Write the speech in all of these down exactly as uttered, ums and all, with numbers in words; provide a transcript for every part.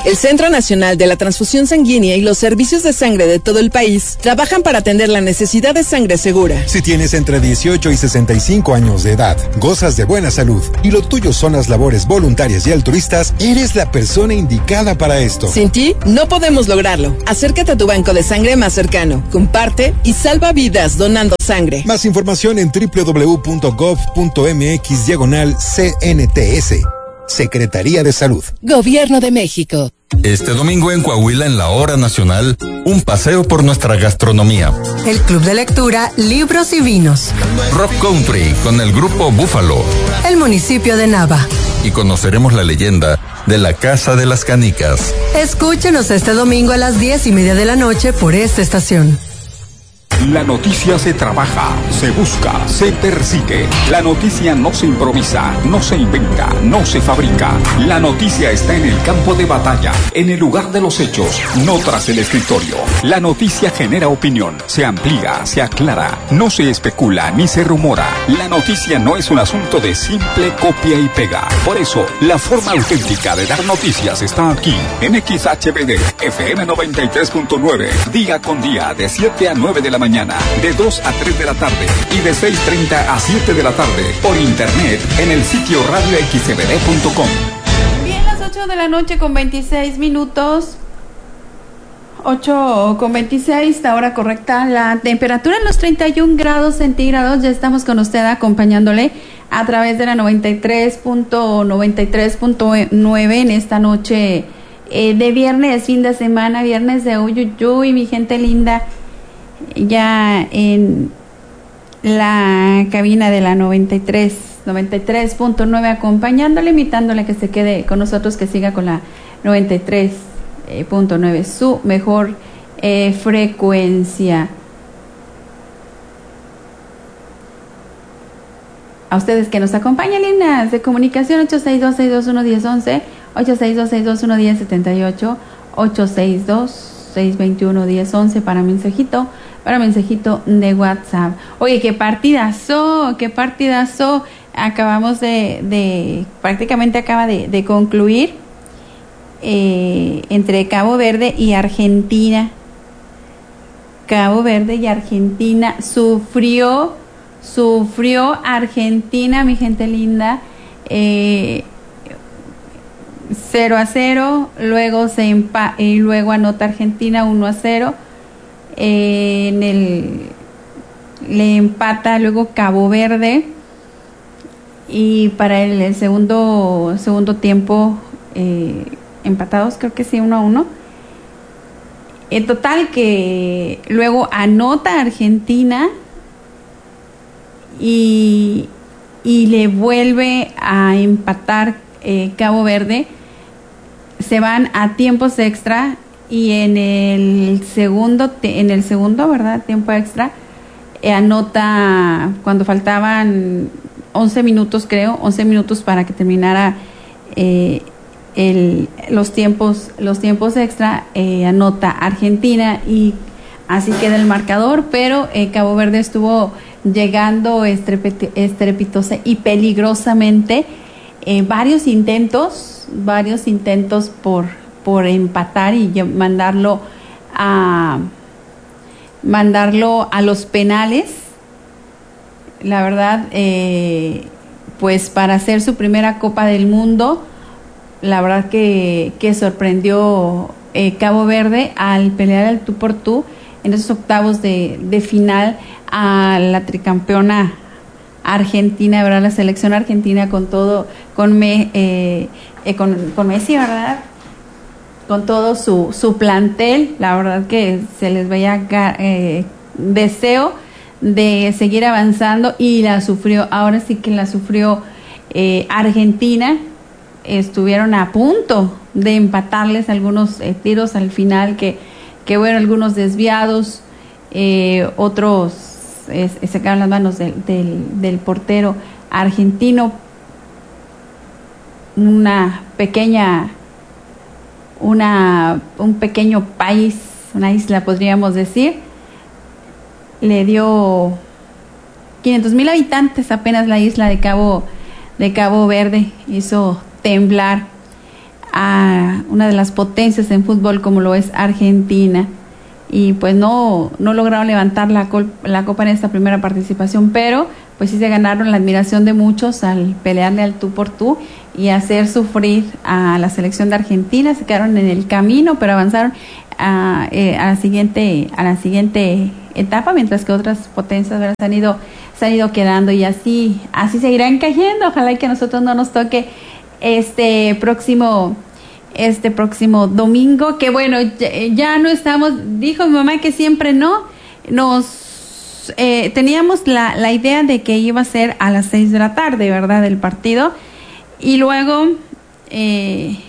El Centro Nacional de la Transfusión Sanguínea y los servicios de sangre de todo el país trabajan para atender la necesidad de sangre segura. Si tienes entre dieciocho y sesenta y cinco años de edad, gozas de buena salud y lo tuyo son las labores voluntarias y altruistas, eres la persona indicada para esto. Sin ti, no podemos lograrlo. Acércate a tu banco de sangre más cercano, comparte y salva vidas donando sangre. Más información en doble u doble u doble u punto gov punto mx diagonal C N T S. Secretaría de Salud. Gobierno de México. Este domingo en Coahuila, en la Hora Nacional, un paseo por nuestra gastronomía. El Club de Lectura, Libros y Vinos. Rock Country con el grupo Búfalo. El municipio de Nava. Y conoceremos la leyenda de la Casa de las Canicas. Escúchenos este domingo a las diez y media de la noche por esta estación. La noticia se trabaja, se busca, se persigue. La noticia no se improvisa, no se inventa, no se fabrica. La noticia está en el campo de batalla, en el lugar de los hechos, no tras el escritorio. La noticia genera opinión, se amplía, se aclara, no se especula ni se rumora. La noticia no es un asunto de simple copia y pega. Por eso, la forma auténtica de dar noticias está aquí, en X H B D, F M noventa y tres punto nueve, día con día, de siete a nueve de la mañana. Mañana, de dos a tres de la tarde y de seis treinta a siete de la tarde por internet en el sitio radio x b d punto com. Bien, las ocho de la noche con veintiséis minutos. ocho con veintiséis, la hora correcta. La temperatura en los treinta y un grados centígrados. Ya estamos con usted acompañándole a través de la noventa y tres punto nueve en esta noche eh, de viernes, fin de semana, viernes de Uyuyuy, mi gente linda. Ya en la cabina de la noventa y tres punto nueve acompañándole, invitándole a que se quede con nosotros, que siga con la noventa y tres punto nueve, su mejor eh, frecuencia. A ustedes que nos acompañan, líneas de comunicación ocho seis dos, seis dos uno, uno cero once, ocho seis dos, seis dos uno, uno cero siete ocho, ocho seis dos, seis dos uno, uno cero once para mensajito, para mensajito de WhatsApp. Oye, qué partidazo, qué partidazo. Acabamos de, de prácticamente acaba de, de concluir eh, entre Cabo Verde y Argentina. Cabo Verde y Argentina sufrió, sufrió Argentina, mi gente linda, eh, cero a cero, luego se empa y luego anota Argentina uno a cero, eh, en el le empata luego Cabo Verde, y para el, el segundo segundo tiempo eh, empatados, creo que sí, uno a uno. En total que luego anota Argentina y, y le vuelve a empatar eh, Cabo Verde. Se van a tiempos extra y en el segundo, en el segundo, ¿verdad? Tiempo extra, eh, anota cuando faltaban once minutos, creo, once minutos para que terminara eh, el, los tiempos, los tiempos extra, eh, anota Argentina y así queda el marcador, pero eh, Cabo Verde estuvo llegando estrepit- estrepitosa y peligrosamente, eh, varios intentos, varios intentos por por empatar y mandarlo a mandarlo a los penales. La verdad, eh, pues para hacer su primera Copa del Mundo, la verdad que, que sorprendió eh, Cabo Verde al pelear el tú por tú en esos octavos de, de final a la tricampeona Argentina, ¿verdad? La selección argentina con todo, con, me, eh, eh, con, con Messi, ¿verdad? Con todo su, su plantel, la verdad que se les veía eh, deseo de seguir avanzando y la sufrió, ahora sí que la sufrió eh, Argentina. Estuvieron a punto de empatarles algunos eh, tiros al final que, que bueno, algunos desviados, eh, otros eh, se quedaron las manos del, del, del portero argentino. Una pequeña Una, un pequeño país, una isla podríamos decir, le dio quinientos mil habitantes apenas la isla de Cabo, de Cabo Verde, hizo temblar a una de las potencias en fútbol como lo es Argentina, y pues no no lograron levantar la, col, la copa en esta primera participación, pero pues sí se ganaron la admiración de muchos al pelearle al tú por tú y hacer sufrir a la selección de Argentina. Se quedaron en el camino, pero avanzaron a, eh, a la siguiente a la siguiente etapa, mientras que otras potencias, ¿verdad?, se han ido se han ido quedando, y así así seguirán cayendo. Ojalá y que a nosotros no nos toque este próximo este próximo domingo, que bueno, ya, ya no estamos, dijo mi mamá que siempre no, nos eh, teníamos la, la idea de que iba a ser a las seis de la tarde, ¿verdad?, del partido, y luego eh,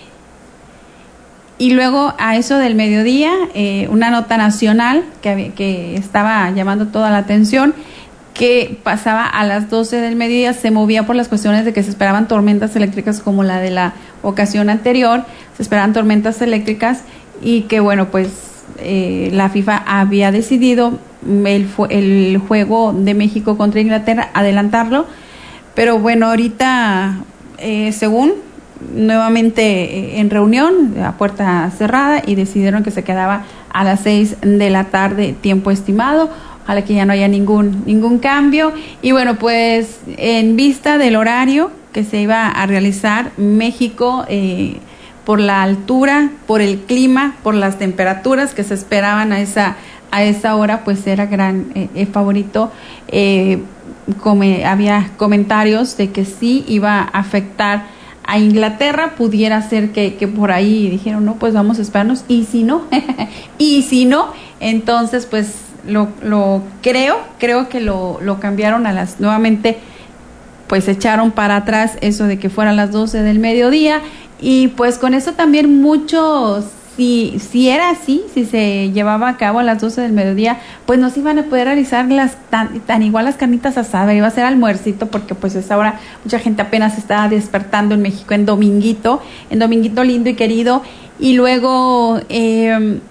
y luego a eso del mediodía, eh, una nota nacional que, que estaba llamando toda la atención, que pasaba a las doce del mediodía, se movía por las cuestiones de que se esperaban tormentas eléctricas como la de la ocasión anterior, se esperaban tormentas eléctricas, y que bueno, pues eh, la FIFA había decidido el, el juego de México contra Inglaterra adelantarlo, pero bueno, ahorita eh, según nuevamente eh, en reunión a puerta cerrada, y decidieron que se quedaba a las seis de la tarde, tiempo estimado. Ojalá que ya no haya ningún ningún cambio. Y bueno, pues en vista del horario que se iba a realizar, México, eh, por la altura, por el clima, por las temperaturas que se esperaban a esa a esa hora, pues era gran eh, eh, favorito. Eh, come, había comentarios de que sí iba a afectar a Inglaterra, pudiera ser que, que por ahí dijeron, no, pues vamos a esperarnos, y si no, y si no, entonces pues Lo, lo creo, creo que lo, lo cambiaron a las, nuevamente, pues echaron para atrás eso de que fueran las doce del mediodía, y pues con eso también muchos, si, si era así, si se llevaba a cabo a las doce del mediodía, pues no se iban a poder realizar las tan, tan igual las carnitas asadas, iba a ser almuercito, porque pues a esa hora mucha gente apenas estaba despertando en México en dominguito, en dominguito lindo y querido, y luego eh,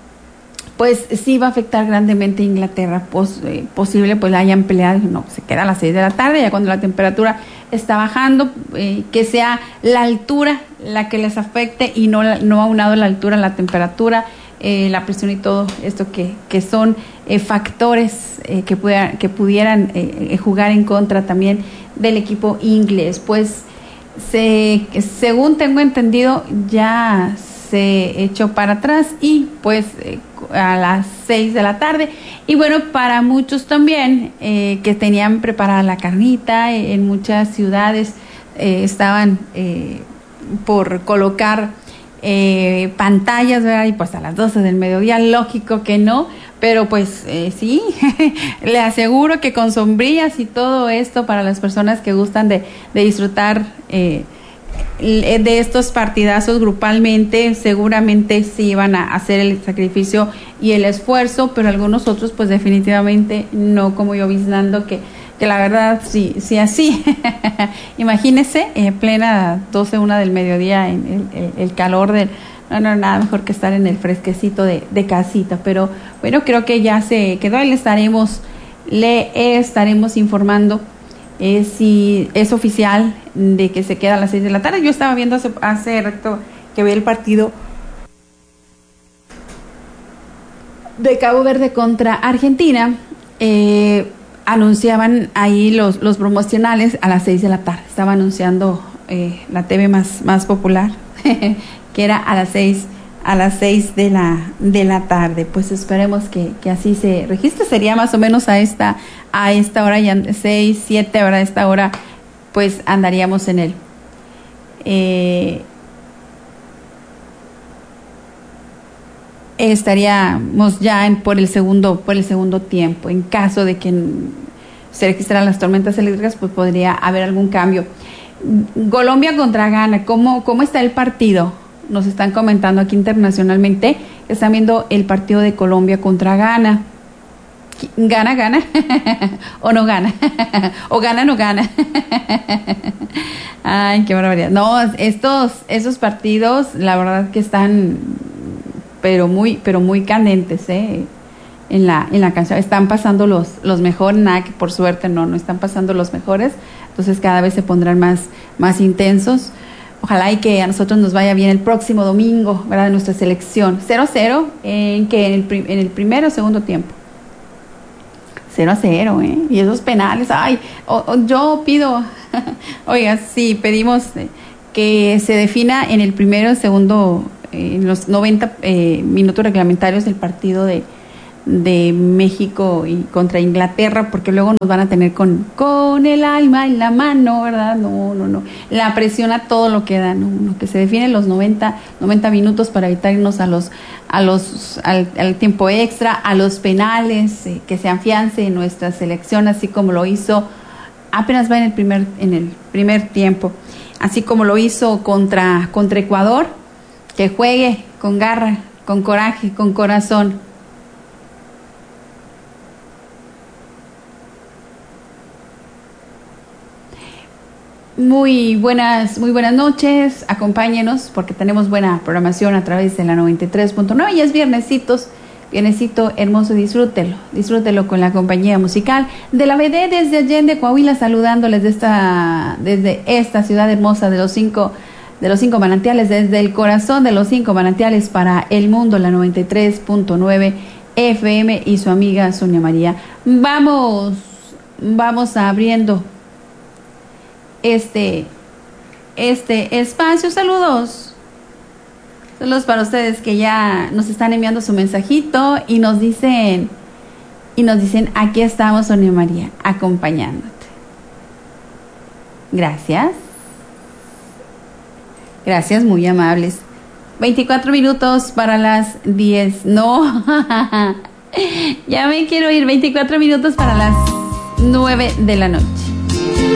pues sí va a afectar grandemente a Inglaterra. Pos, eh, posible pues la hayan peleado, no, se queda a las seis de la tarde, ya cuando la temperatura está bajando, eh, que sea la altura la que les afecte, y no, no aunado la altura, la temperatura, eh, la presión y todo esto que, que son eh, factores eh, que, pueda, que pudieran eh, jugar en contra también del equipo inglés. Pues se, según tengo entendido, ya se echó para atrás, y pues eh, a las seis de la tarde. Y bueno, para muchos también eh, que tenían preparada la carnita, eh, en muchas ciudades eh, estaban eh, por colocar eh, pantallas, ¿verdad? Y pues a las doce del mediodía, lógico que no, pero pues eh, sí, le aseguro que con sombrillas y todo esto para las personas que gustan de, de disfrutar eh, de estos partidazos grupalmente, seguramente sí iban a hacer el sacrificio y el esfuerzo, pero algunos otros pues definitivamente no, como yo vislando que, que la verdad sí, sí así. Imagínese, en eh, plena doce, una del mediodía, en el, el, el calor del... No, no, nada mejor que estar en el fresquecito de, de casita, pero bueno, creo que ya se quedó, y le estaremos, le estaremos informando Eh, si es oficial de que se queda a las seis de la tarde. Yo estaba viendo hace, hace rato que vi el partido de Cabo Verde contra Argentina, eh, anunciaban ahí los, los promocionales a las seis de la tarde, estaba anunciando eh, la T V más, más popular, que era a las seis a las seis de la de la tarde. Pues esperemos que, que así se registre. Sería más o menos a esta a esta hora, ya seis, siete, ahora a esta hora pues andaríamos en él. Eh, estaríamos ya en, por el segundo por el segundo tiempo. En caso de que se registraran las tormentas eléctricas, pues podría haber algún cambio. Colombia contra Ghana, ¿cómo, cómo está el partido? Nos están comentando aquí internacionalmente, están viendo el partido de Colombia contra Ghana. ¿Gana, gana? ¿O no gana? ¿O gana, no gana? Ay, qué barbaridad. No, estos, esos partidos, la verdad que están, pero muy, pero muy candentes, ¿eh? En la, en la cancha. Están pasando los, los mejores, nada que por suerte no, no están pasando los mejores. Entonces cada vez se pondrán más, más intensos. Ojalá y que a nosotros nos vaya bien el próximo domingo, ¿verdad? Nuestra selección. cero a cero, ¿en que en el, prim- en el primero o segundo tiempo? cero a cero, ¿eh? Y esos penales, ay, o, o yo pido, oiga, sí, pedimos que se defina en el primero o segundo, eh, en los noventa eh, minutos reglamentarios del partido de de México y contra Inglaterra, porque luego nos van a tener con, con el alma en la mano, ¿verdad? No, no, no. La presión a todo lo que da, no, no, que se definen los noventa minutos para evitar irnos a los, a los, al, al tiempo extra, a los penales, eh, que se afiance en nuestra selección, así como lo hizo, apenas va en el primer, en el primer tiempo, así como lo hizo contra, contra Ecuador, que juegue con garra, con coraje, con corazón. Muy buenas, muy buenas noches, acompáñenos porque tenemos buena programación a través de la noventa y tres punto nueve y es viernesitos, viernesito hermoso, disfrútelo, disfrútelo con la compañía musical de la B D desde Allende, Coahuila, saludándoles de esta, desde esta ciudad hermosa de los cinco, de los cinco manantiales, desde el corazón de los cinco manantiales para el mundo, la noventa y tres punto nueve F M y su amiga Sonia María. Vamos, vamos abriendo este este espacio. Saludos saludos para ustedes que ya nos están enviando su mensajito y nos dicen y nos dicen aquí estamos, Sonia María, acompañándote. Gracias gracias, muy amables. Veinticuatro minutos para las diez. No, ya me quiero ir. Veinticuatro minutos para las nueve de la noche.